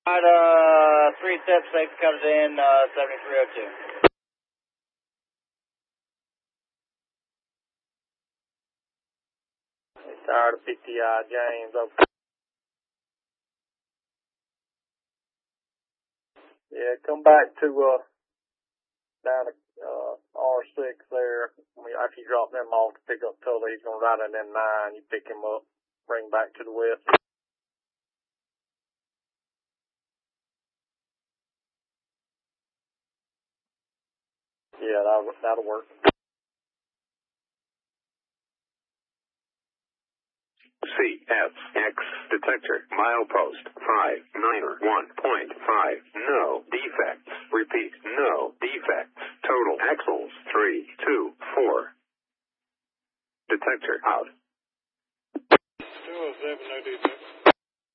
Alright, 376 comes in, 7302. Tired of 50 James, okay. Yeah, come back to, down to, R6 there. After you drop them off to pick up Tully, he's gonna ride in that 9, you pick him up, bring back to the west. Yeah, that'll work. CFX detector milepost 591.5. No.